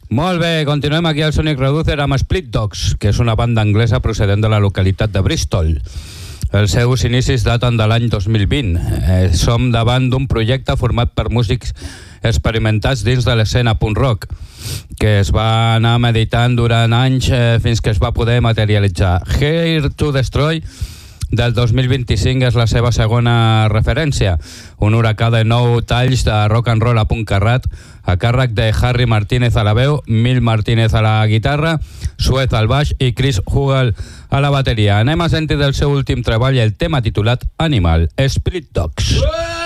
Molt bé, continuem aquí al Sonic Reducer amb Split Dogs, que és una banda anglesa procedent de la localitat de Bristol. Els seus inicis daten de l'any 2020. Som davant d'un projecte format per músics experimentats dins de l'escena punk rock, que es va anar meditant durant anys fins que es va poder materialitzar. Here to Destroy del 2025 és la seva segona referència, un huracà de 9 talls de rock and roll a punt carrat, a càrrec de Harry Martínez a la veu, Mil Martínez a la guitarra, Suez al baix i Chris Hugel a la bateria. Anem a sentir del seu últim treball el tema titulat Animal, Split Dogs.